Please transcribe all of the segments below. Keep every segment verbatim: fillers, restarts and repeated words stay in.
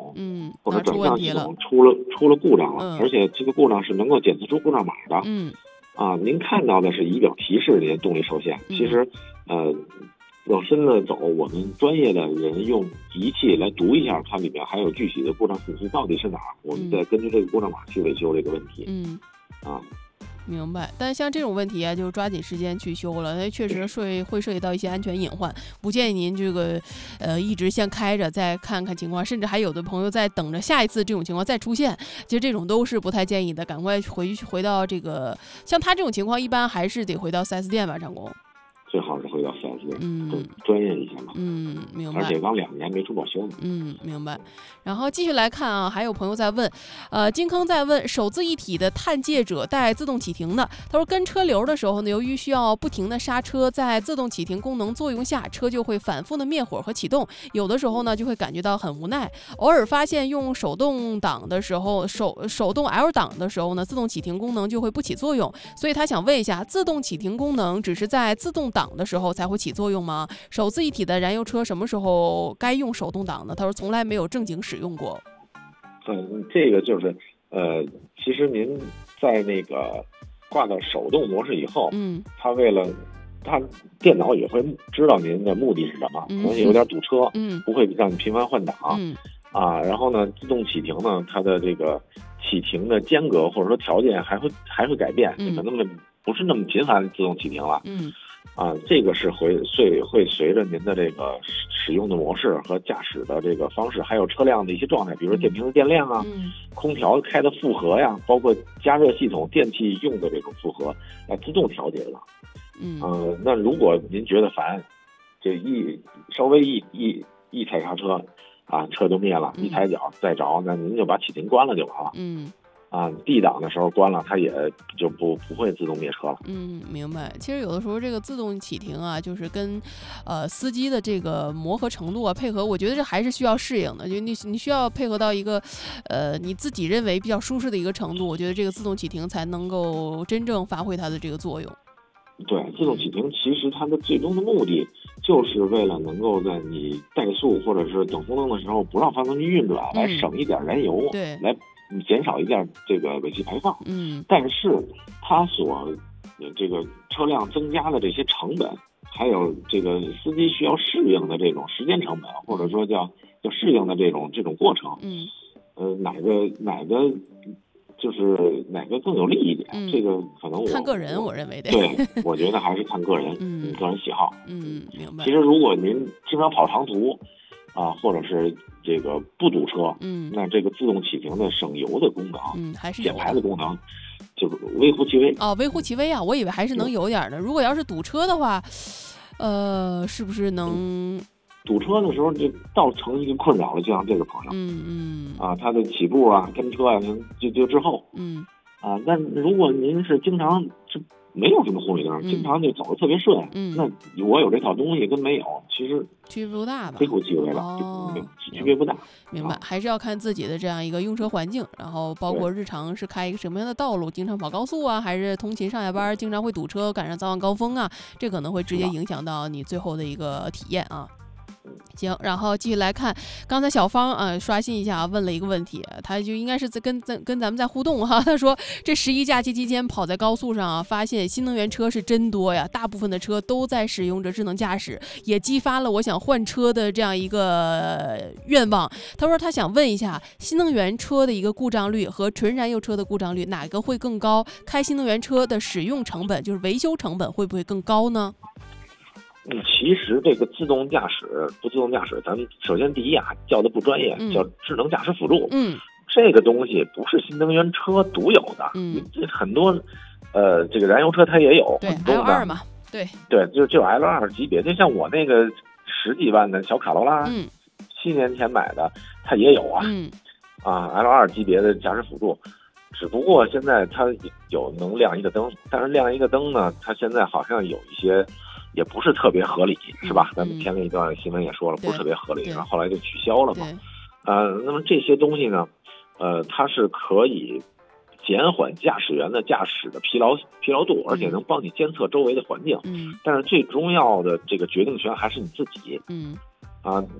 统， 嗯， 或者转向系了统出了出了故障了， 嗯、 而且这个故障是能够检测出故障码的。 嗯， 啊，您看到的是仪表提示您动力受限， 嗯、 其实呃。往深了走，我们专业的人用仪器来读一下，它里面还有具体的故障信息到底是哪儿，我们再根据这个故障码去维修这个问题。 嗯， 啊， 明白。但像这种问题啊，就抓紧时间去修了，那确实会会涉及到一些安全隐患，不建议您这个呃一直先开着再看看情况，甚至还有的朋友在等着下一次这种情况再出现，其实这种都是不太建议的，赶快回回到这个像他这种情况，一般还是得回到 四 S 店吧，张工。 最好是回到四 S 店， 嗯， 专业一些嘛。 嗯，明白。 而且刚两年没出保修呢。 嗯，明白。然后继续来看啊，还有朋友在问，呃，金坑在问手自一体的探界者带自动启停的，他说跟车流的时候呢，由于需要不停的刹车，在自动启停功能作用下，车就会反复的灭火和启动，有的时候呢就会感觉到很无奈。偶尔发现用手动挡的时候，手手动 L 档的时候呢，自动启停功能就会不起作用，所以他想问一下，自动启停功能只是在自动挡的时候才会起作用吗？手自一体的燃油车什么时候该用手动挡呢？他说从来没有正经使用过。 嗯，这个就是呃，其实您在那个挂到手动模式以后， 嗯， 它为了它电脑也会知道您的目的是什么，可能有点堵车， 嗯， 不会让你频繁换挡， 嗯啊，然后呢，自动启停呢，它的这个启停的间隔或者说条件还会还会改变， 嗯， 可能不是那么频繁自动启停了， 嗯。 啊，这个是会随会随着您的这个使用的模式和驾驶的这个方式，还有车辆的一些状态，比如说电瓶的电量啊， 嗯、 空调开的负荷呀，包括加热系统电器用的这种负荷，来自动调节的。 嗯， 呃，那如果您觉得烦，这一稍微一一一踩刹车，啊，车就灭了；一踩脚再着，那您就把启停关了就完了。 嗯。 啊 ，D 档的时候关了，它也就不不会自动灭车了。 嗯，明白。其实有的时候这个自动启停啊，就是跟，呃，司机的这个磨合程度啊，配合，我觉得这还是需要适应的。就你你需要配合到一个，呃，你自己认为比较舒适的一个程度，我觉得这个自动启停才能够真正发挥它的这个作用。 对，自动启停其实它的最终的目的就是为了能够在你怠速或者是等红灯的时候不让发动机运转， 嗯、 来省一点燃油， 对， 来减少一点这个尾气排放。 嗯， 但是它所这个车辆增加的这些成本，还有这个司机需要适应的这种时间成本，或者说叫叫适应的这种这种过程， 嗯， 呃，哪个哪个就是哪个更有利一点？ 嗯、 这个可能我看个人，我认为得。 对，我觉得还是看个人， 嗯， 个人喜好。 嗯，明白。 其实如果您经常跑长途啊，或者是这个不堵车， 嗯， 那这个自动启停的省油的功能， 嗯，还是减排的功能，就是微乎其微。 哦，微乎其微啊，我以为还是能有点的。如果要是堵车的话，呃，是不是能？ 嗯堵车的时候就造成一个困扰了，就像这个朋友， 嗯嗯， 啊，他的起步啊、跟车啊，就就滞后， 嗯， 啊，但如果您是经常是没有什么红绿灯， 嗯、 经常就走得特别顺， 嗯， 那我有这套东西跟没有，其实区别不大吧？ 微乎其微吧， 哦， 区别不大。 明白，还是要看自己的这样一个用车环境，然后包括日常是开一个什么样的道路，经常跑高速啊，还是通勤上下班经常会堵车，赶上早晚高峰啊，这可能会直接影响到你最后的一个体验啊。行，然后继续来看，刚才小芳啊、呃、刷新一下啊，问了一个问题，他就应该是在跟跟跟咱们在互动哈。他说这十一假期期间跑在高速上啊，发现新能源车是真多呀，大部分的车都在使用着智能驾驶，也激发了我想换车的这样一个愿望。他说他想问一下，新能源车的一个故障率和纯燃油车的故障率哪个会更高？开新能源车的使用成本，就是维修成本会不会更高呢？ 嗯，其实这个自动驾驶不自动驾驶，咱们首先第一啊，叫的不专业， 嗯、 叫智能驾驶辅助。 嗯， 这个东西不是新能源车独有的。 嗯， 这很多，呃，这个燃油车它也有。 对 ，L 二嘛，对对，就就 L 二级别，就像我那个十几万的小卡罗拉， 嗯， 七年前买的，它也有啊。 嗯， 啊 ，L 二级别的驾驶辅助。只不过现在它有能亮一个灯，但是亮一个灯呢，它现在好像有一些也不是特别合理，是吧？ 嗯、 咱们前面一段新闻也说了，不是特别合理，然后后来就取消了嘛。呃，那么这些东西呢，呃，它是可以减缓驾驶员的驾驶的疲劳疲劳度，而且能帮你监测周围的环境。 嗯， 但是最重要的这个决定权还是你自己。 嗯， 啊。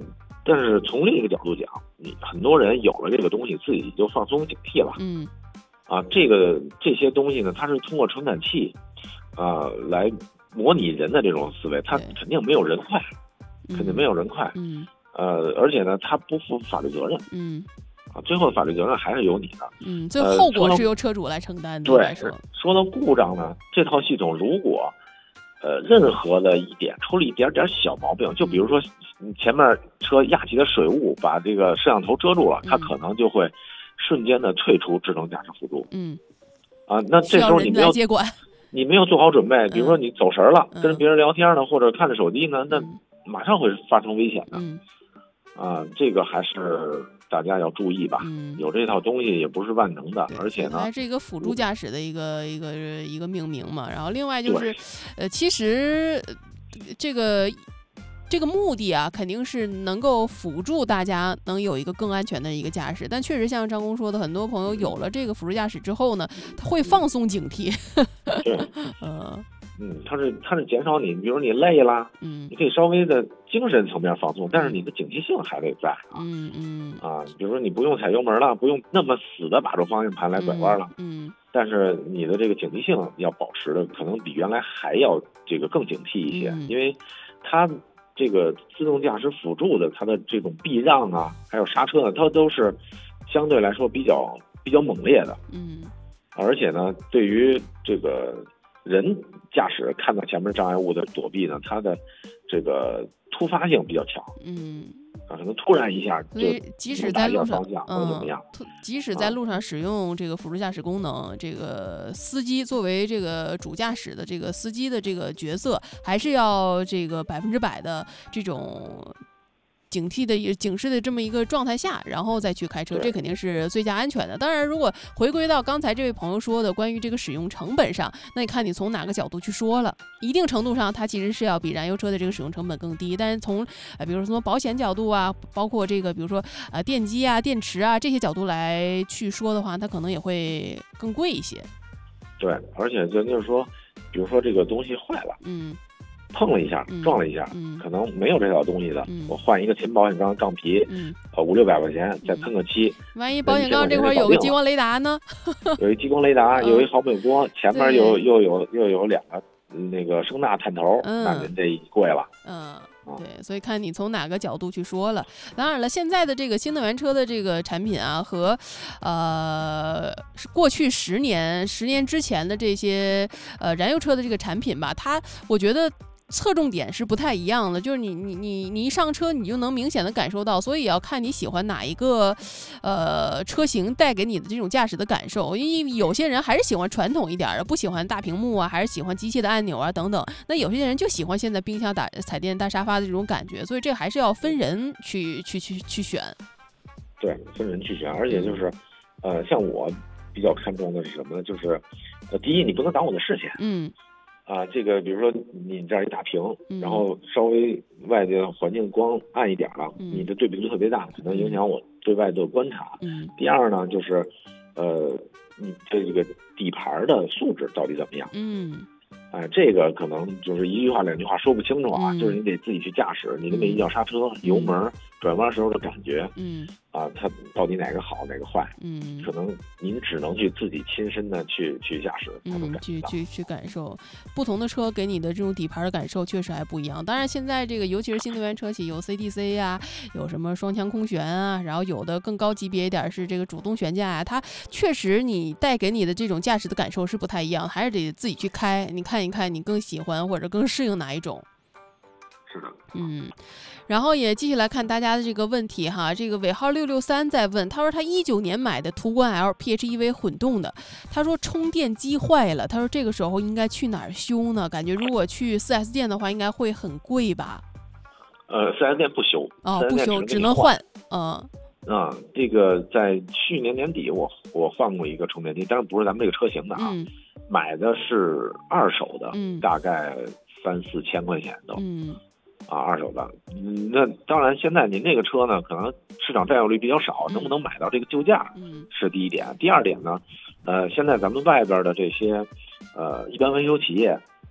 但是从另一个角度讲，你很多人有了这个东西，自己就放松警惕了。 嗯， 啊，这个这些东西呢，它是通过传感器，啊，来模拟人的这种思维，它肯定没有人快，肯定没有人快。 嗯， 呃，而且呢，它不负法律责任。 嗯， 啊，最后法律责任还是由你的。 嗯，最后后果是由车主来承担的。 对，说到故障呢，这套系统如果呃任何的一点出了一点点小毛病，就比如说前面车压起的水雾把这个摄像头遮住了，它可能就会瞬间的退出智能驾驶辅助。 嗯， 啊，那这时候你没有接管， 你没有做好准备，比如说你走神了， 嗯、 跟别人聊天呢，或者看着手机呢，那马上会发生危险的。 嗯， 啊，这个还是大家要注意吧。 嗯， 有这套东西也不是万能的，而且呢， 还是一个辅助驾驶的一个一个一个命名嘛。然后另外就是，呃，其实这个。这个目的啊，肯定是能够辅助大家能有一个更安全的一个驾驶。但确实像张工说的，很多朋友有了这个辅助驾驶之后呢，他会放松警惕。 对， 嗯嗯，它是它是减少你，比如你累啦， 嗯， 你可以稍微的精神层面放松，但是你的警惕性还得在啊。 嗯嗯啊，比如说你不用踩油门了，不用那么死的把住方向盘来拐弯了， 嗯， 但是你的这个警惕性要保持的可能比原来还要这个更警惕一些， 嗯、 因为它。这个自动驾驶辅助的，它的这种避让啊，还有刹车呢，它都是相对来说比较比较猛烈的。 嗯， 而且呢，对于这个人驾驶看到前面障碍物的躲避呢，它的这个突发性比较强。 嗯。 啊，可能突然一下就即使在路上， 嗯， 即使在路上使用这个辅助驾驶功能，这个司机作为这个主驾驶的这个司机的这个角色，还是要这个百分之百的这种警惕的警示的这么一个状态下，然后再去开车，这肯定是最佳安全的。当然，如果回归到刚才这位朋友说的关于这个使用成本上，那你看你从哪个角度去说了，一定程度上它其实是要比燃油车的这个使用成本更低。但是从呃，比如说从保险角度啊，包括这个比如说呃电机啊、电池啊这些角度来去说的话，它可能也会更贵一些。 对，而且就就是说，比如说这个东西坏了， 嗯。 碰了一下，撞了一下， 嗯、 可能没有这套东西的， 嗯、 我换一个秦保险杠杠皮， 嗯， 呃五六百块钱，再喷个漆， 万一保险杠这块有个激光雷达呢？ 有一激光雷达，有一毫米波，前面又又有又有两个那个声纳探头， 嗯、 那您这贵了。 嗯，对，所以看你从哪个角度去说了。当然了，现在的这个新能源车的这个产品啊，和呃过去十年、十年之前的这些呃燃油车的这个产品吧，它我觉得。侧重点是不太一样的，就是你你你你一上车，你就能明显的感受到，所以要看你喜欢哪一个，呃，车型带给你的这种驾驶的感受。因为有些人还是喜欢传统一点的，不喜欢大屏幕啊，还是喜欢机械的按钮啊等等。那有些人就喜欢现在冰箱打彩电大沙发的这种感觉，所以这还是要分人去去去去选。 对，分人去选，而且就是，呃，像我比较看重的是什么呢？就是，呃，第一，你不能挡我的视线。 嗯。 啊，这个比如说你这儿一大屏， 嗯、 然后稍微外界环境光暗一点了， 嗯、 你的对比度特别大，可能影响我对外的观察。 嗯、 第二呢，就是，呃，你这个底盘的素质到底怎么样？ 嗯， 哎、呃，这个可能就是一句话两句话说不清楚啊， 嗯、 就是你得自己去驾驶，你的每一脚刹车、 嗯、 油门、转弯时候的感觉， 嗯。 啊，它到底哪个好哪个坏？ 嗯， 可能您只能去自己亲身的去去驾驶， 嗯，去去去感受不同的车给你的这种底盘的感受确实还不一样。当然，现在这个尤其是新能源车企有 C D C 呀、啊，有什么双腔空悬啊，然后有的更高级别一点是这个主动悬架啊，它确实你带给你的这种驾驶的感受是不太一样，还是得自己去开，你看一看你更喜欢或者更适应哪一种。 是的， 嗯。然后也继续来看大家的这个问题哈，这个尾号六六三在问，他说他一九年买的途观 L P H E V 混动的，他说充电机坏了，他说这个时候应该去哪儿修呢？感觉如果去 四 S 店的话，应该会很贵吧？ 呃，四 S 店不修， 哦，不修，只能换，嗯。 啊，这个在去年年底我我换过一个充电器，但是不是咱们这个车型的啊， 嗯、 买的是二手的， 嗯、 大概三四千块钱都。 嗯。 啊，二手的，嗯，那当然，现在您这个车呢，可能市场占有率比较少， 嗯、 能不能买到这个旧价， 嗯， 是第一点。第二点呢，呃，现在咱们外边的这些，呃，一般维修企业，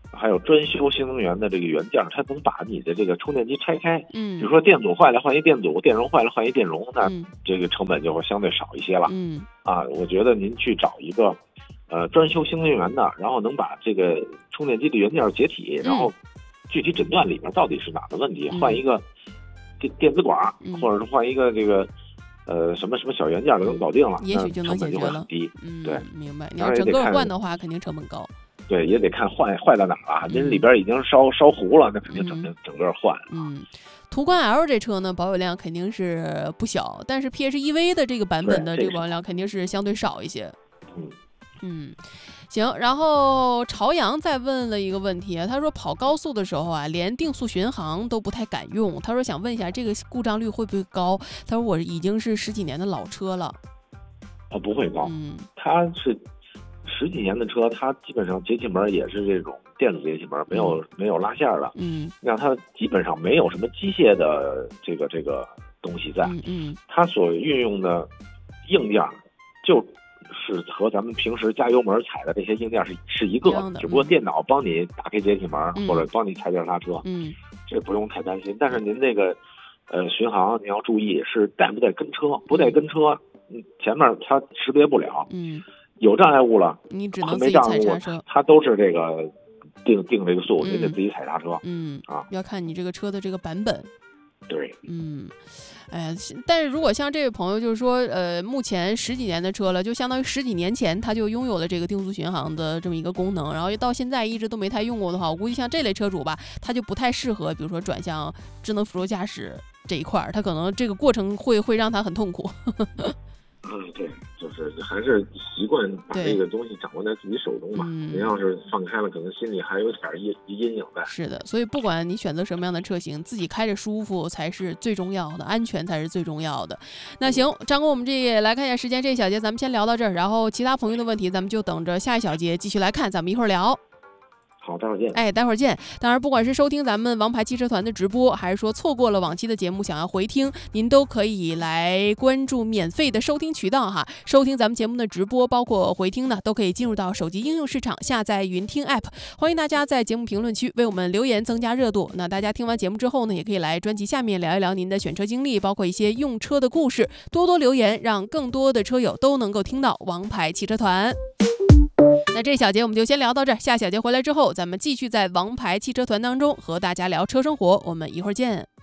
还有专修新能源的这个原件，它能把你的这个充电机拆开， 嗯， 比如说电阻坏了换一电阻，电容坏了换一电容，那嗯这个成本就会相对少一些了。 嗯啊，我觉得您去找一个呃专修新能源的，然后能把这个充电机的原件解体，然后具体诊断里面到底是哪的问题， 嗯换一个电电子管， 嗯或者是换一个这个呃什么什么小原件就能搞定了， 也许就能解决了。 低， 嗯， 对， 明白。你要整个换的话，肯定成本高。 对，也得看坏坏在哪儿了。您里边已经烧烧糊了，那肯定整个整个换。 嗯，途观 L 这车呢，保有量肯定是不小，但是 P H E V 的这个版本的这个保有量肯定是相对少一些。 嗯嗯，行。然后朝阳再问了一个问题，他说跑高速的时候啊，连定速巡航都不太敢用。他说想问一下，这个故障率会不会高？他说我已经是十几年的老车了。 啊，不会高。 嗯， 它是十几年的车，它基本上节气门也是这种电子节气门，没有、嗯、没有拉线的。 嗯， 那它基本上没有什么机械的这个这个东西在。 嗯嗯， 它所运用的硬件就是和咱们平时加油门踩的这些硬件是是一个，只不过电脑帮你打开节气门、嗯、或者帮你踩点刹车。 嗯， 这不用太担心。但是您这个呃巡航你要注意是带不带跟车，不带跟车，嗯，前面它识别不了。 嗯。 有障碍物了， 你只能自己踩刹车， 它都是这个定定这个速，您、嗯、得自己踩刹车。 嗯啊， 要看你这个车的这个版本。 对， 嗯，哎呀，但是如果像这位朋友就是说，呃，目前十几年的车了，就相当于十几年前他就拥有了这个定速巡航的这么一个功能，然后到现在一直都没太用过的话，我估计像这类车主吧，他就不太适合，比如说转向智能辅助驾驶这一块儿，他可能这个过程会会让他很痛苦。 嗯，对，就是还是习惯把这个东西掌握在自己手中吧。您、嗯、要是放开了，可能心里还有点阴阴影在。 是的，所以不管你选择什么样的车型，自己开着舒服才是最重要的，安全才是最重要的。那行，张哥，我们这也来看一下时间，这一小节咱们先聊到这儿，然后其他朋友的问题咱们就等着下一小节继续来看，咱们一会儿聊。 好，待会儿见。 哎，待会儿见。当然，不管是收听咱们王牌汽车团的直播，还是说错过了往期的节目想要回听，您都可以来关注免费的收听渠道哈。收听咱们节目的直播，包括回听呢，都可以进入到手机应用市场下载云听 App。欢迎大家在节目评论区为我们留言，增加热度。那大家听完节目之后呢，也可以来专辑下面聊一聊您的选车经历，包括一些用车的故事，多多留言，让更多的车友都能够听到王牌汽车团。那这小节我们就先聊到这儿，下小节回来之后，咱们继续在王牌汽车团当中和大家聊车生活，我们一会儿见。